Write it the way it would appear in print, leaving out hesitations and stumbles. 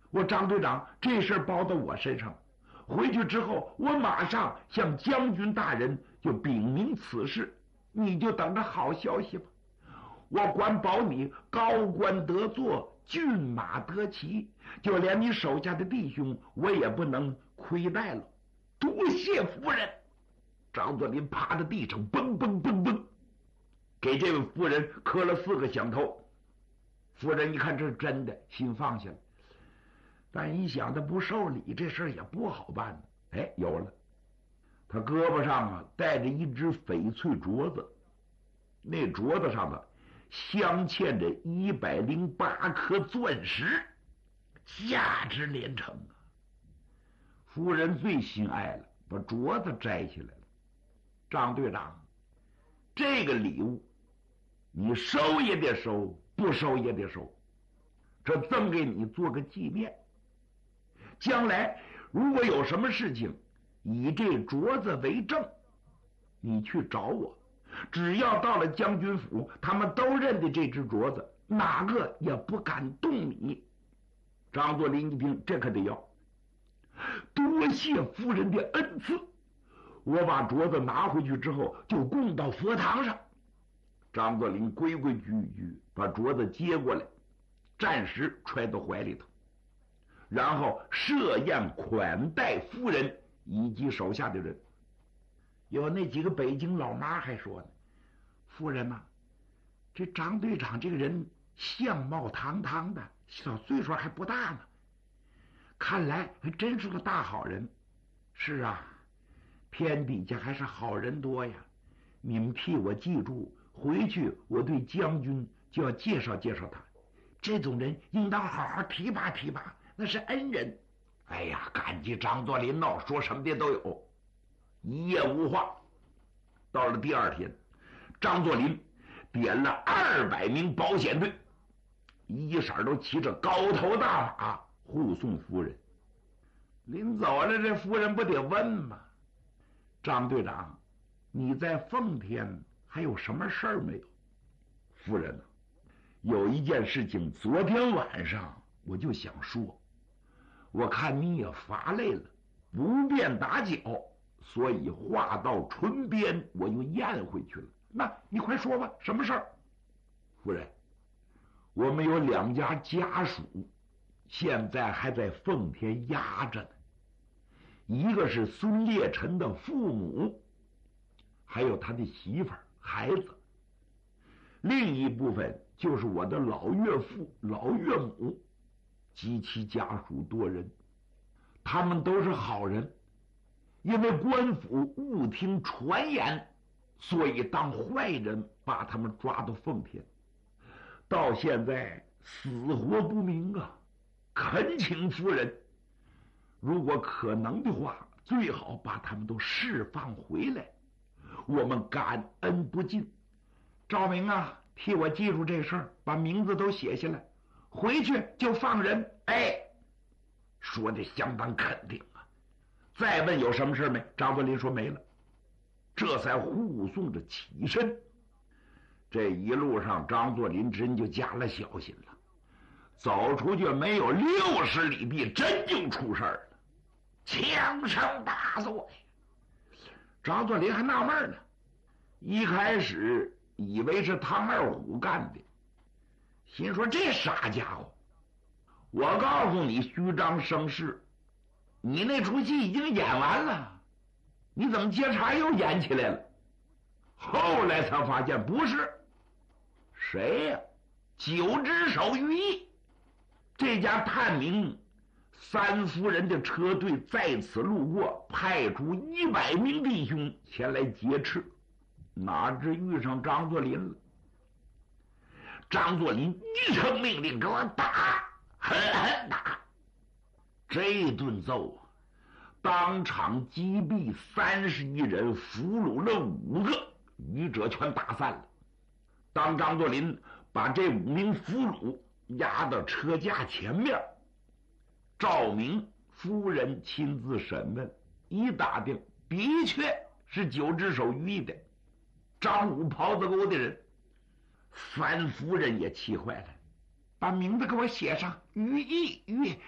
我张队长这事包到我身上，回去之后我马上向将军大人就禀明此事，你就等着好消息吧。我管保你高官得坐，骏马得骑，就连你手下的弟兄我也不能亏待了。多谢夫人。张作霖趴在地上蹦蹦蹦蹦，给这位夫人磕了4个响头。夫人一看这是真的，心放下了。但一想他不受礼，这事也不好办。哎，有了，他胳膊上戴着一只翡翠镯子，那镯子上镶嵌着108颗钻石，价值连城啊！夫人最心爱了，把镯子摘下来了。张队长，这个礼物你收也得收，不收也得收，这赠给你做个纪念。将来如果有什么事情，以这镯子为证，你去找我，只要到了将军府，他们都认得这只镯子，哪个也不敢动你。张作霖一听，这可得要，多谢夫人的恩赐。我把镯子拿回去之后，就供到佛堂上。张作霖规规矩矩把镯子接过来，暂时揣到怀里头，然后设宴款待夫人以及手下的人。有那几个北京老妈还说呢，夫人呐，这张队长这个人相貌堂堂的，小岁数还不大呢，看来还真是个大好人。是啊，天底下还是好人多呀，你们替我记住，回去我对将军就要介绍介绍他，这种人应当好好提拔提拔，那是恩人。哎呀，感激张作霖闹，说什么的都有。一夜无话。到了第二天，张作霖点了200名保险队，一色都骑着高头大马护送夫人。临走了，这夫人不得问吗？张队长，你在奉天还有什么事儿没有？夫人啊，有一件事情昨天晚上我就想说，我看你也乏累了，不便打搅，所以话到唇边我又咽回去了。那你快说吧，什么事儿？夫人，我们有2家家属现在还在奉天压着呢，一个是孙烈臣的父母，还有他的媳妇儿孩子，另一部分就是我的老岳父老岳母，及其家属多人。他们都是好人，因为官府误听传言，所以当坏人把他们抓到奉天，到现在死活不明啊！恳请夫人，如果可能的话，最好把他们都释放回来，我们感恩不尽。赵明啊，替我记住这事儿，把名字都写下来，回去就放人。哎，说的相当肯定啊。再问有什么事没？张作霖说没了，这才护送着起身。这一路上，张作霖真就加了小心了，走出去没有60里地，真就出事儿了，枪声大作呀！张作霖还纳闷呢，一开始以为是唐二虎干的，心说这傻家伙，我告诉你，虚张声势，你那出戏已经演完了，你怎么接茬又演起来了？后来才发现不是，谁呀？9只手于毅。这家探明3夫人的车队在此路过，派出100名弟兄前来劫持，哪知遇上张作霖了。张作霖一声命令，给我打，狠狠打。这顿揍啊，当场击毙31人，俘虏了5个，余者全打散了。当张作霖把这5名俘虏押到车架前面，赵明夫人亲自审问，一打听，的确是9只手于毅的，张武袍子沟的人。3夫人也气坏了，把名字给我写上，于毅